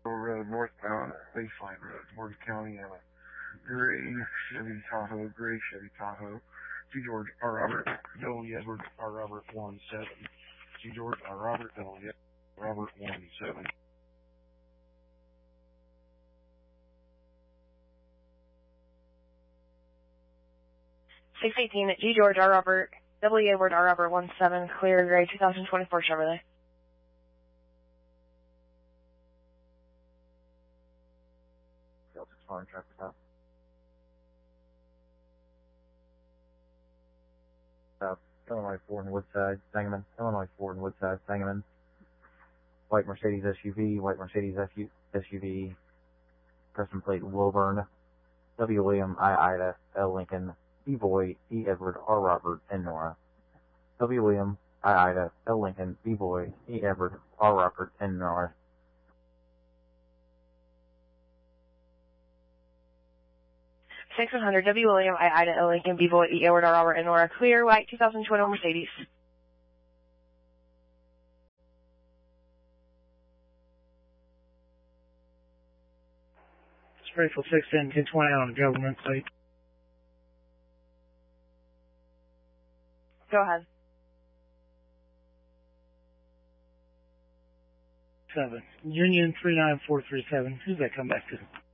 Road, northbound, Baseline Road, Morgan County, Gray Chevy Tahoe, Gray Chevy Tahoe, G. George R. Robert, W. Edward R. Robert 17, G. George R. Robert, W. Robert 17. Six 18 at G. George R. Robert, W. Edward R. Robert 17, clear, Gray 2024 Chevrolet. Delta 6 traffic stop. Illinois 4 in Woodside, Sangamon. Illinois 4 in Woodside, Sangamon. White Mercedes SUV, white Mercedes SUV, custom plate Wilburn, W. William, I. Ida, L. Lincoln, E. Boy, E. Edward, R. Robert, and Nora. W. William, I. Ida, L. Lincoln, E. Boy, E. Edward, R. Robert, and Nora. 6100 W. William, I. Ida, L. Lincoln, B. Boy, E. Edward, R. Robert, and Nora. Clear, white 2021 Mercedes. Springfield 610 1020 on the government plate. Go ahead. 7. Union 39437. Who's that come back to?